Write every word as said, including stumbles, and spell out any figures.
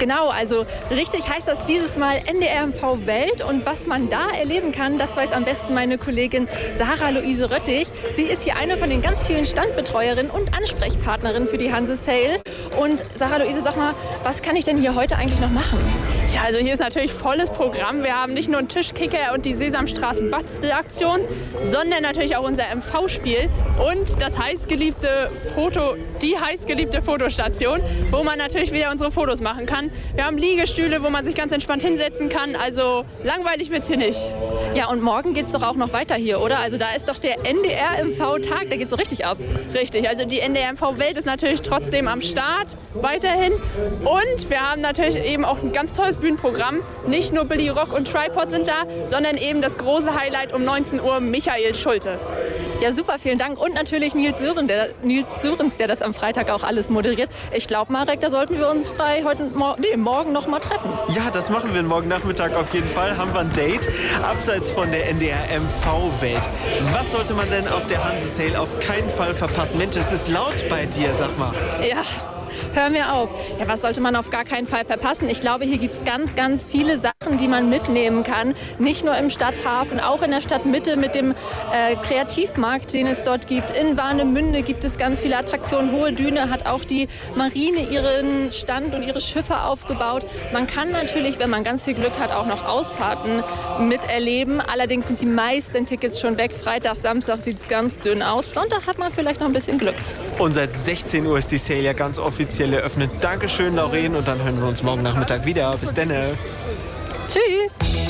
Genau, also richtig heißt das dieses Mal N D R M V Welt. Und was man da erleben kann, das weiß am besten meine Kollegin Sarah-Luise Röttig. Sie ist hier eine von den ganz vielen Standbetreuerinnen und Ansprechpartnerinnen für die Hanse Sale. Und Sarah-Luise, sag mal, was kann ich denn hier heute eigentlich noch machen? Ja, also hier ist natürlich volles Programm. Wir haben nicht nur einen Tischkicker und die Sesamstraßen-Bastelaktion, sondern natürlich auch unser M V-Spiel und das heißgeliebte Foto, die heißgeliebte Fotostation, wo man natürlich wieder unsere Fotos machen kann. Wir haben Liegestühle, wo man sich ganz entspannt hinsetzen kann. Also langweilig wird's hier nicht. Ja, und morgen geht's doch auch noch weiter hier, oder? Also da ist doch der N D R M V-Tag, da geht's so richtig ab. Richtig, also die N D R M V-Welt ist natürlich trotzdem am Start, weiterhin. Und wir haben natürlich eben auch ein ganz tolles Bühnenprogramm. Nicht nur Billy Rock und Tripod sind da, sondern eben das große Highlight um neunzehn Uhr, Michael Schulte. Ja, super, vielen Dank. Und natürlich Nils Sören, der, Nils Sörens, der das am Freitag auch alles moderiert. Ich glaube, Marek, da sollten wir uns drei heute Mor nee, morgen noch mal treffen. Ja, das machen wir morgen Nachmittag auf jeden Fall. Haben wir ein Date, abseits von der N D R M V-Welt. Was sollte man denn auf der Hanse Sale auf keinen Fall verpassen? Mensch, es ist laut bei dir, sag mal. Ja. Hör mir auf. Ja, was sollte man auf gar keinen Fall verpassen? Ich glaube, hier gibt es ganz, ganz viele Sachen, die man mitnehmen kann. Nicht nur im Stadthafen, auch in der Stadtmitte mit dem äh, Kreativmarkt, den es dort gibt. In Warnemünde gibt es ganz viele Attraktionen. Hohe Düne hat auch die Marine ihren Stand und ihre Schiffe aufgebaut. Man kann natürlich, wenn man ganz viel Glück hat, auch noch Ausfahrten miterleben. Allerdings sind die meisten Tickets schon weg. Freitag, Samstag sieht es ganz dünn aus. Sonntag hat man vielleicht noch ein bisschen Glück. Und seit sechzehn Uhr ist die Sale ja ganz offiziell eröffnet. Dankeschön, Lauren, und dann hören wir uns morgen Nachmittag wieder. Bis dann. Tschüss.